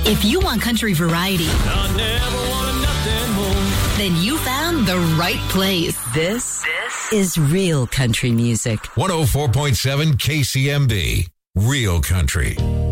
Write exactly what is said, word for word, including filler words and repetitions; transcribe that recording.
If you want country variety, I never wanted nothing more. Then you found the right place. This, this is real country music. one oh four point seven K C M B, Real Country.